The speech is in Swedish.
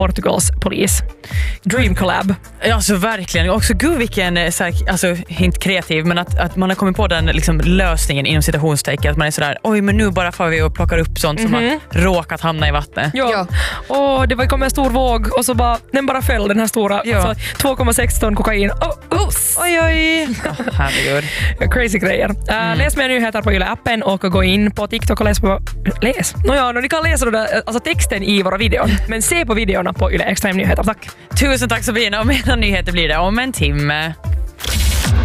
Portugals polis. Dream collab. Ja, så verkligen. Och också gud vilken, alltså inte kreativ, men att man har kommit på den liksom, lösningen inom citationstecken. Att man är sådär, oj men nu bara får vi och plockar upp sånt som har råkat hamna i vattnet. Ja. Och det kom en stor våg och så den bara föll, den här stora. Alltså, 2,6 ton kokain. Oj. Herregud. Crazy grejer. Läs mer nyheter på Yle-appen och gå in på TikTok och läs. Ni kan läsa alltså texten i våra videon, men se på videorna på Yle Extrem Nyheter. Tack. Tusen tack Sabina, och mer nyheter blir det om en timme.